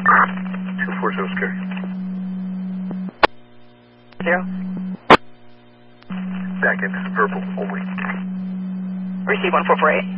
240 scary. 0. Back in, purple only. Receive 1448.